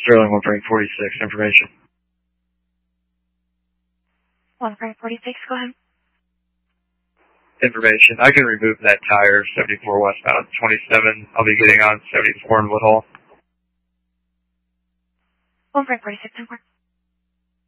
Sterling 1 frame 46, information. 1 frame 46, go ahead. Information. I can remove that tire, 74 westbound 27. I'll be getting on 74 in Woodhull. 1 frame 46, 10 4.